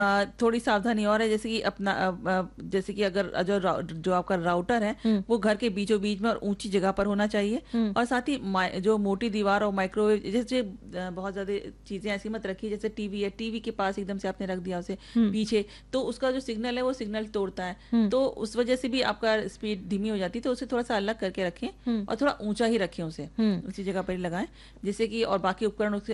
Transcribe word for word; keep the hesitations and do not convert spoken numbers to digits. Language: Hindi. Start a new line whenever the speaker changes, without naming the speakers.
अ, थोड़ी सावधानी और है, जैसे कि अपना अ, अ, जैसे कि अगर जो राउ जो आपका राउटर है,
हुँ,
वो घर के बीचों-बीच में और ऊँची जगह पर होना चाहिए।
हुँ,
और साथ ही माइ जो मोटी दीवार और माइक्रोवेव जैसे अ, बहुत ज़्यादा चीज़ें ऐसी मत रखिए, जैसे टीवी है, टीवी के पास एकदम से आपने रख दिया उसे
हुँ,
पीछे, तो उसका जो सिग्नल है वो सिग्नल तोड़ता है।
हुँ,
तो उस वजह से भी आपका स्पीड धीमी हो जाती है, तो उसे थोड़ा-सा अलग करके रखें
हुँ,
और थोड़ा ऊँचा ही रखें उसे,
हुँ,
उसी जगह पर ही लगाएँ, जिससे कि और बाकी उपकरण उसके